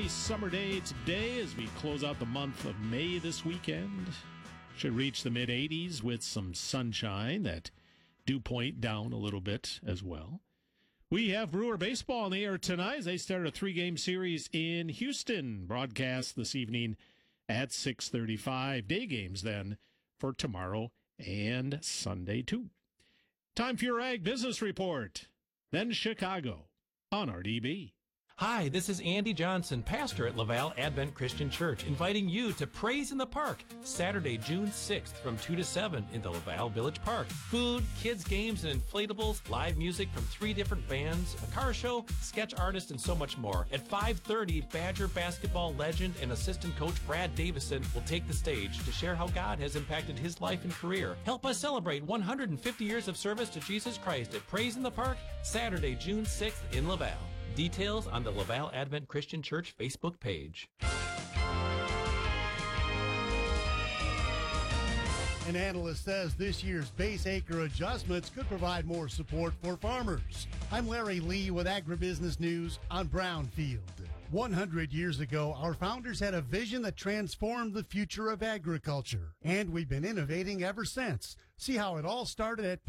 nice summer day today as we close out the month of May this weekend. Should reach the mid-80s with some sunshine. That dew point down a little bit as well. We have Brewer baseball in the air tonight as they start a 3-game series in Houston. Broadcast this evening at 6:35. Day games then for tomorrow and Sunday too. Time for your Ag Business Report. Then Chicago on RDB. Hi, this is Andy Johnson, pastor at Laval Advent Christian Church, inviting you to Praise in the Park, Saturday, June 6th from 2 to 7 in the Laval Village Park. Food, kids' games and inflatables, live music from 3 different bands, a car show, sketch artist, and so much more. At 5:30, Badger basketball legend and assistant coach Brad Davison will take the stage to share how God has impacted his life and career. Help us celebrate 150 years of service to Jesus Christ at Praise in the Park, Saturday, June 6th in Laval. Details on the Laval Advent Christian Church Facebook page. An analyst says this year's base acre adjustments could provide more support for farmers. I'm Larry Lee with Agribusiness News on Brownfield. 100 years ago, our founders had a vision that transformed the future of agriculture, and we've been innovating ever since. See how it all started at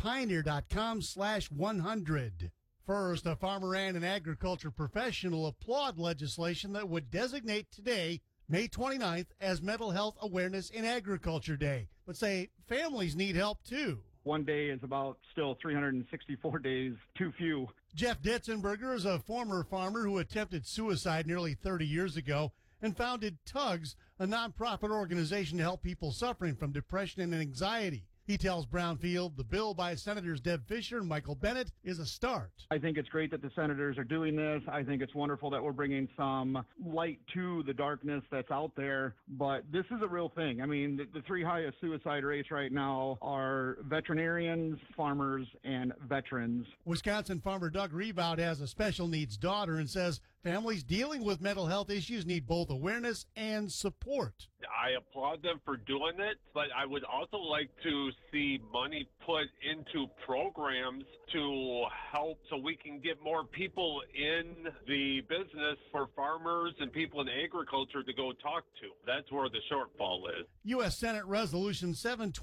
pioneer.com/100. First, a farmer and an agriculture professional applaud legislation that would designate today, May 29th, as Mental Health Awareness in Agriculture Day, but say families need help too. One day is about still 364 days too few. Jeff Ditzenberger is a former farmer who attempted suicide nearly 30 years ago and founded Tugs, a nonprofit organization to help people suffering from depression and anxiety. He tells Brownfield the bill by Senators Deb Fischer and Michael Bennett is a start. I think it's great that the senators are doing this. I think it's wonderful that we're bringing some light to the darkness that's out there. But this is a real thing. I mean, the 3 highest suicide rates right now are veterinarians, farmers, and veterans. Wisconsin farmer Doug Rebout has a special needs daughter and says families dealing with mental health issues need both awareness and support. I applaud them for doing it, but I would also like to see money put into programs to help so we can get more people in the business for farmers and people in agriculture to go talk to. That's where the shortfall is. U.S. Senate Resolution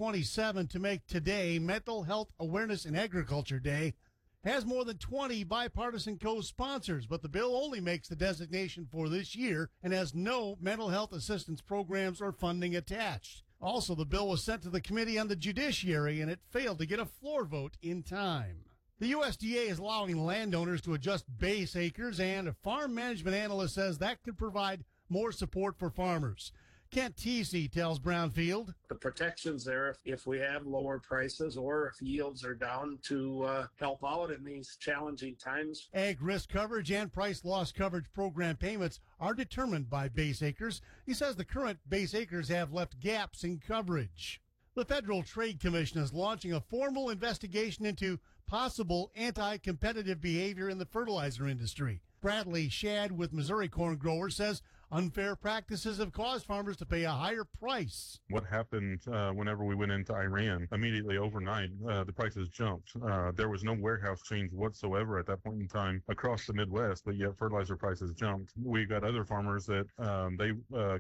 727 to make today Mental Health Awareness in Agriculture Day has more than 20 bipartisan co-sponsors, but the bill only makes the designation for this year and has no mental health assistance programs or funding attached. Also, the bill was sent to the Committee on the Judiciary, and it failed to get a floor vote in time. The USDA is allowing landowners to adjust base acres, and a farm management analyst says that could provide more support for farmers. Kent Teesey tells Brownfield. The protections there, if we have lower prices or if yields are down, to help out in these challenging times. Ag risk coverage and price loss coverage program payments are determined by base acres. He says the current base acres have left gaps in coverage. The Federal Trade Commission is launching a formal investigation into possible anti-competitive behavior in the fertilizer industry. Bradley Shad with Missouri Corn Growers says unfair practices have caused farmers to pay a higher price. What happened whenever we went into Iran? Immediately overnight, the prices jumped. There was no warehouse change whatsoever at that point in time across the Midwest, but yet fertilizer prices jumped. We got other farmers that they